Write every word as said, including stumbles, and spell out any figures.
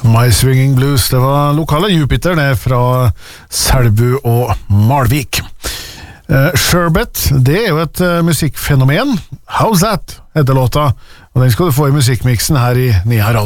My Swinging Blues, det var lokale Jupiter, det fra Selbu og Malvik. Uh, Sherbet, det er jo et uh, musikkfenomen. How's That heter låta, og den skal du få i musikkmixen her i Nia Radio.